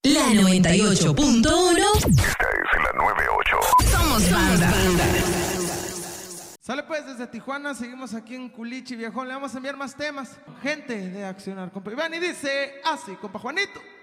La 98.1. Esta es la 98. Somos banda. Sale pues desde Tijuana, seguimos aquí en Culichi, viejón. Le vamos a enviar más temas. Gente de Accionar, compa Iván, y dice así, compa Juanito.